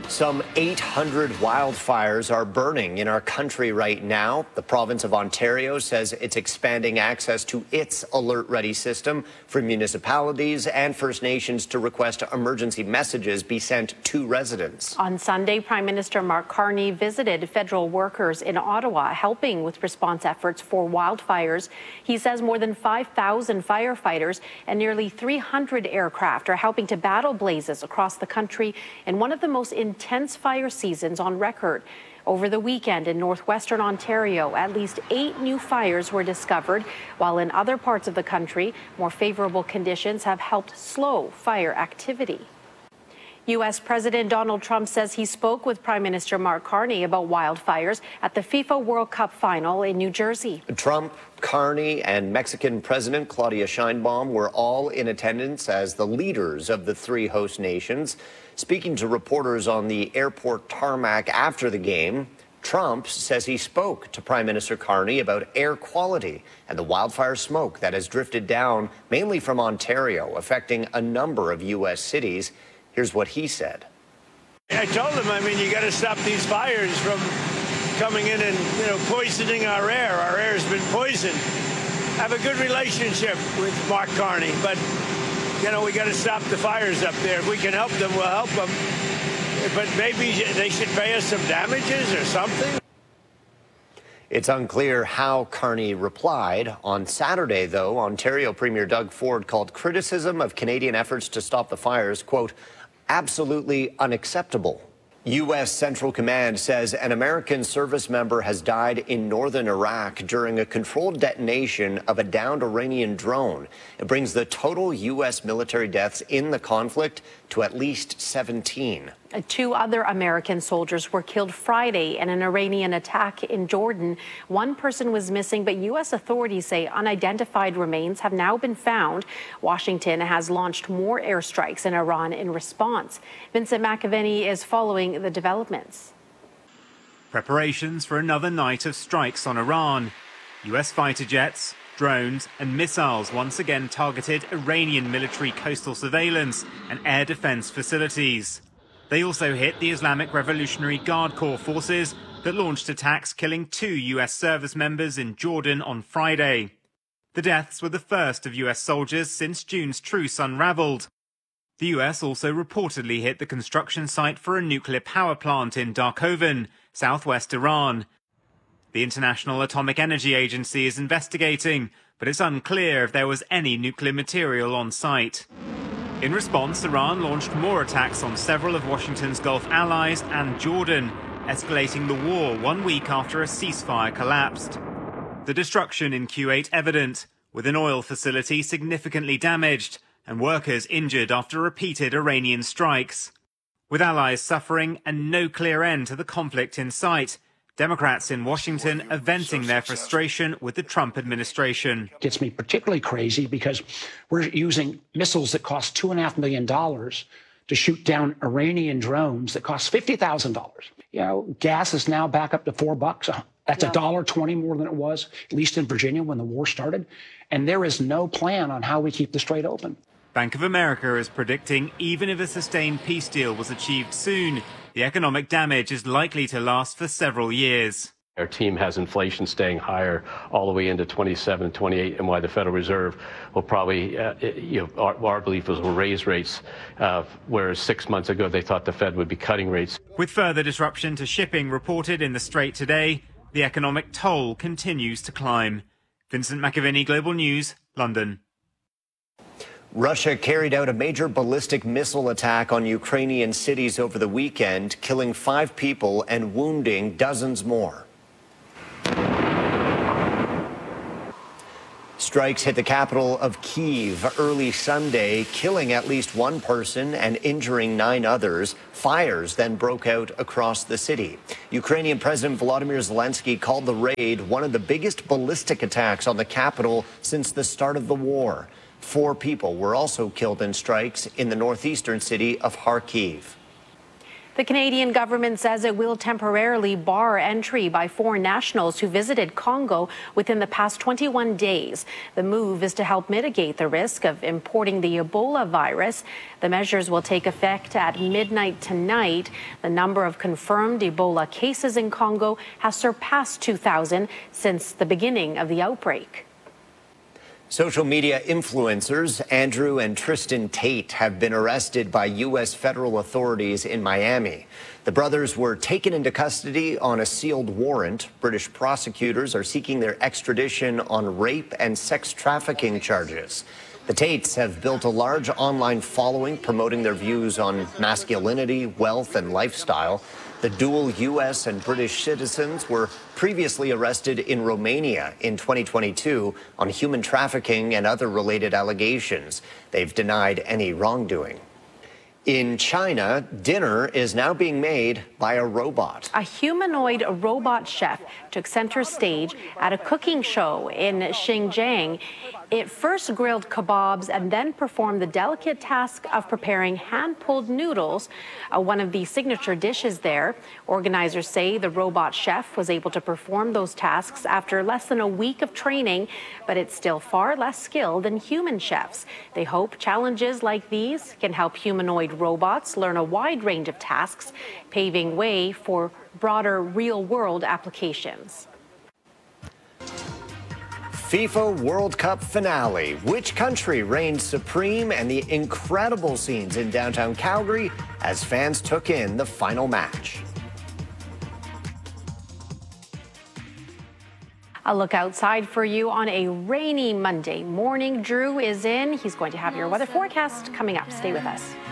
Some 800 wildfires are burning in our country right now. The province of Ontario says it's expanding access to its Alert Ready system for municipalities and First Nations to request emergency messages be sent to residents. On Sunday, Prime Minister Mark Carney visited federal workers in Ottawa, helping with response efforts for wildfires. He says more than 5,000 firefighters and nearly 300 aircraft are helping to battle blazes across the country in one of the most intense fire seasons on record. Over the weekend in northwestern Ontario, at least 8 new fires were discovered, while in other parts of the country, more favorable conditions have helped slow fire activity. U.S. President Donald Trump says he spoke with Prime Minister Mark Carney about wildfires at the FIFA World Cup final in New Jersey. Trump, Carney, and Mexican President Claudia Sheinbaum were all in attendance as the leaders of the 3 host nations. Speaking to reporters on the airport tarmac after the game, Trump says he spoke to Prime Minister Carney about air quality and the wildfire smoke that has drifted down mainly from Ontario, affecting a number of U.S. cities. Here's what he said. I told him, you got to stop these fires from coming in and, poisoning our air. Our air has been poisoned. I have a good relationship with Mark Carney, but, we got to stop the fires up there. If we can help them, we'll help them. But maybe they should pay us some damages or something. It's unclear how Carney replied. On Saturday, though, Ontario Premier Doug Ford called criticism of Canadian efforts to stop the fires, quote, absolutely unacceptable. U.S. Central Command says an American service member has died in northern Iraq during a controlled detonation of a downed Iranian drone. It brings the total U.S. military deaths in the conflict to at least 17. 2 other American soldiers were killed Friday in an Iranian attack in Jordan. 1 person was missing, but U.S. authorities say unidentified remains have now been found. Washington has launched more airstrikes in Iran in response. Vincent McAvenny is following the developments. Preparations for another night of strikes on Iran. U.S. fighter jets, drones and missiles once again targeted Iranian military coastal surveillance and air defense facilities. They also hit the Islamic Revolutionary Guard Corps forces that launched attacks killing 2 U.S. service members in Jordan on Friday. The deaths were the first of U.S. soldiers since June's truce unraveled. The U.S. also reportedly hit the construction site for a nuclear power plant in Darkovan, southwest Iran. The International Atomic Energy Agency is investigating, but it's unclear if there was any nuclear material on site. In response, Iran launched more attacks on several of Washington's Gulf allies and Jordan, escalating the war 1 week after a ceasefire collapsed. The destruction in Kuwait evident, with an oil facility significantly damaged and workers injured after repeated Iranian strikes. With allies suffering and no clear end to the conflict in sight, Democrats in Washington are venting their frustration with the Trump administration. It gets me particularly crazy because we're using missiles that cost $2.5 million to shoot down Iranian drones that cost $50,000. Gas is now back up to $4. That's $1.20 more than it was, at least in Virginia when the war started. And there is no plan on how we keep the strait open. Bank of America is predicting even if a sustained peace deal was achieved soon, the economic damage is likely to last for several years. Our team has inflation staying higher all the way into 27, 28, and why the Federal Reserve will probably, our belief was will raise rates, whereas 6 months ago they thought the Fed would be cutting rates. With further disruption to shipping reported in the Strait today, the economic toll continues to climb. Vincent McAvenny, Global News, London. Russia carried out a major ballistic missile attack on Ukrainian cities over the weekend, killing 5 people and wounding dozens more. Strikes hit the capital of Kyiv early Sunday, killing at least 1 person and injuring 9 others. Fires then broke out across the city. Ukrainian President Volodymyr Zelensky called the raid one of the biggest ballistic attacks on the capital since the start of the war. 4 people were also killed in strikes in the northeastern city of Kharkiv. The Canadian government says it will temporarily bar entry by foreign nationals who visited Congo within the past 21 days. The move is to help mitigate the risk of importing the Ebola virus. The measures will take effect at midnight tonight. The number of confirmed Ebola cases in Congo has surpassed 2,000 since the beginning of the outbreak. Social media influencers Andrew and Tristan Tate have been arrested by U.S. federal authorities in Miami. The brothers were taken into custody on a sealed warrant. British prosecutors are seeking their extradition on rape and sex trafficking charges. The Tates have built a large online following promoting their views on masculinity, wealth, and lifestyle. The dual U.S. and British citizens were previously arrested in Romania in 2022 on human trafficking and other related allegations. They've denied any wrongdoing. In China, dinner is now being made by a robot. A humanoid robot chef took center stage at a cooking show in Xinjiang. It first grilled kebabs and then performed the delicate task of preparing hand-pulled noodles, one of the signature dishes there. Organizers say the robot chef was able to perform those tasks after less than a week of training, but it's still far less skilled than human chefs. They hope challenges like these can help humanoid robots learn a wide range of tasks, paving way for broader real-world applications. FIFA World Cup finale. Which country reigned supreme, and the incredible scenes in downtown Calgary as fans took in the final match. A look outside for you on a rainy Monday morning. Drew is in. He's going to have your weather forecast coming up. Stay with us.